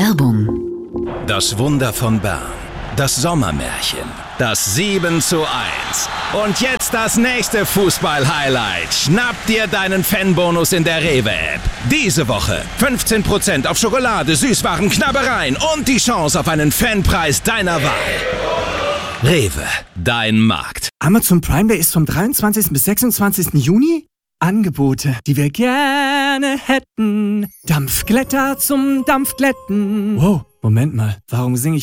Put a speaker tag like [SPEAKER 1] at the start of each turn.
[SPEAKER 1] Werbung.
[SPEAKER 2] Das Wunder von Bern. Das Sommermärchen. Das 7:1. Und jetzt das nächste Fußball-Highlight. Schnapp dir deinen Fanbonus in der Rewe-App. Diese Woche 15% auf Schokolade, Süßwaren, Knabbereien und die Chance auf einen Fanpreis deiner Wahl. Rewe, dein Markt.
[SPEAKER 3] Amazon Prime Day ist vom 23. bis 26. Juni. Angebote, die wir gerne hätten. Dampfglätter zum Dampfglätten. Wow, Moment mal, warum singe ich